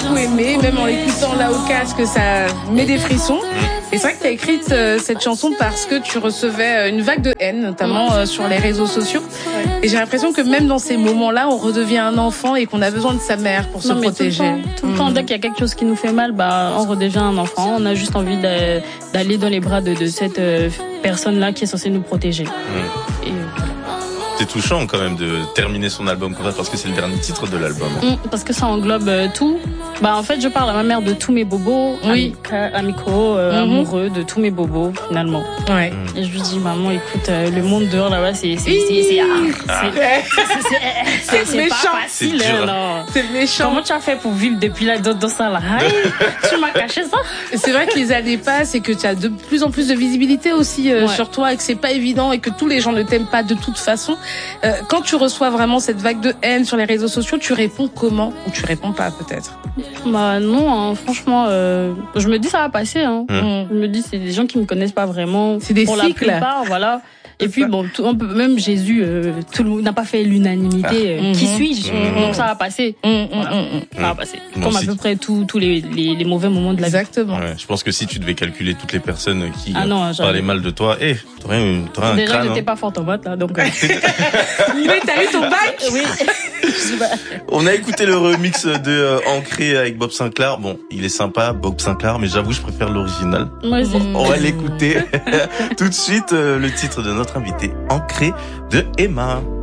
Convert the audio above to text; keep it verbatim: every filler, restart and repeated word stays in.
beaucoup aimé, même en l'écoutant là au casque, ça met des frissons. Et c'est vrai que tu as écrit euh, cette chanson parce que tu recevais une vague de haine, notamment euh, sur les réseaux sociaux. Et j'ai l'impression que même dans ces moments-là, on redevient un enfant et qu'on a besoin de sa mère pour non, se protéger. Tout le temps, tout le temps, dès qu'il y a quelque chose qui nous fait mal, bah, on redevient un enfant. On a juste envie de, d'aller dans les bras de, de cette euh, personne-là qui est censée nous protéger. Mmh. Et, voilà. C'est touchant quand même de terminer son album comme ça parce que c'est le dernier titre de l'album. Mmh, parce que ça englobe euh, tout. Bah en fait, je parle à ma mère de tous mes bobos, oui. amica, amicaux, euh, mmh. amoureux, de tous mes bobos finalement. Ouais. Et je lui dis maman, écoute, euh, le monde dehors là-bas, c'est c'est c'est c'est ah, c'est c'est pas facile, c'est hein, non. C'est méchant. Comment tu as fait pour vivre depuis là dans, dans ça là? Tu m'as caché ça. C'est vrai que les années passent et que tu as de plus en plus de visibilité aussi euh, ouais. sur toi et que c'est pas évident et que tous les gens ne t'aiment pas de toute façon. Euh, quand tu reçois vraiment cette vague de haine sur les réseaux sociaux, tu réponds comment? Ou tu réponds pas peut-être? Bah non, hein, franchement, euh, je me dis ça va passer. Hein. Mmh. Je me dis c'est des gens qui me connaissent pas vraiment. C'est des pour cycles. La plupart, voilà. Et puis bon, tout, on peut, même Jésus, euh, tout le monde n'a pas fait l'unanimité. Euh, mmh. Qui suis-je? mmh. Donc ça va passer. Mmh. Voilà. Mmh. Ça va passer. Mmh. Comme à peu près tous tous les, les les mauvais moments de la vie. Exactement. Ouais, je pense que si tu devais calculer toutes les personnes qui ah non, parlaient mal de toi, eh, t'aurais, une, t'aurais un déjà crâne. Déjà, j'étais hein. pas forte en maths là, donc. Euh... Mais t'as eu ton bac? Oui. On a écouté le remix de euh, Ancré avec Bob Sinclair. Bon, il est sympa, Bob Sinclair, mais j'avoue, je préfère l'original. Moi aussi. On, on va l'écouter tout de suite. Euh, le titre de notre invité, Ancré de Emma.